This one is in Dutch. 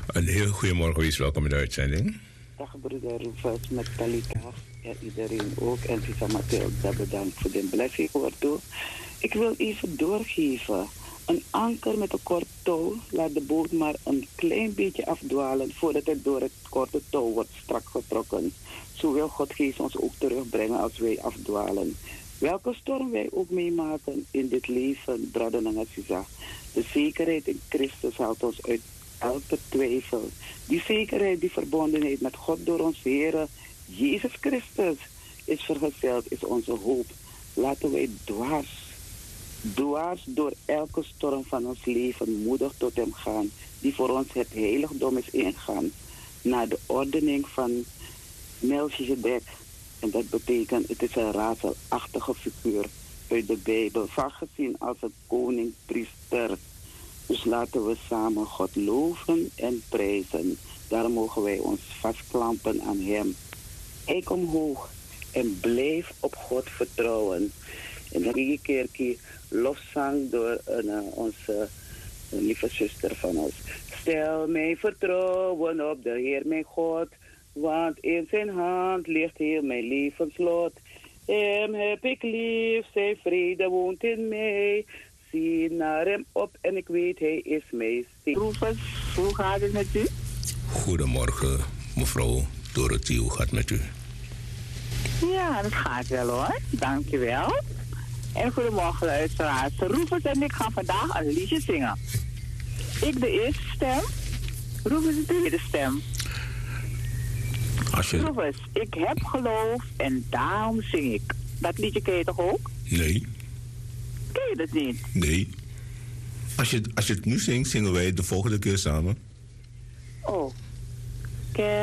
Een heel goedemorgen, wees welkom in de uitzending. Dag broeder Rufus met Talita en iedereen ook. En Tisa Mathilda, bedankt voor de blessing toe. Ik wil even doorgeven. Een anker met een kort touw laat de boot maar een klein beetje afdwalen voordat het door het korte touw wordt strak getrokken. Zo wil God Geest ons ook terugbrengen als wij afdwalen. Welke storm wij ook meemaken in dit leven, broeder Nangasisa. De zekerheid in Christus haalt ons uit elke twijfel. Die zekerheid, die verbondenheid met God door ons Heer Jezus Christus is vergezeld, is onze hoop. Laten wij dwars door elke storm van ons leven moedig tot hem gaan, die voor ons het heiligdom is ingaan, naar de ordening van Melchizedek. En dat betekent, het is een raadselachtige figuur uit de Bijbel, vaak gezien als een koning-priester. Dus laten we samen God loven en prijzen. Daarom mogen wij ons vastklampen aan hem. Kijk omhoog en blijf op God vertrouwen. En dan een keer lofzang door onze lieve zuster van ons. Stel mijn vertrouwen op de Heer mijn God, want in zijn hand ligt heel mijn levenslot. Hem heb ik lief, zijn vrede woont in mij. Zie naar hem op en ik weet hij is mij. Rufus, hoe gaat het met u? Goedemorgen, mevrouw Dorothy, hoe gaat het met u? Ja, dat gaat wel hoor, dankjewel. En goedemorgen luisteraars. Rufus en ik gaan vandaag een liedje zingen. Ik de eerste stem, Rufus de tweede stem. Rufus, ik heb geloof en daarom zing ik. Dat liedje ken je toch ook? Nee. Ken je dat niet? Nee. Als je het nu zingt, zingen wij het de volgende keer samen. Oh.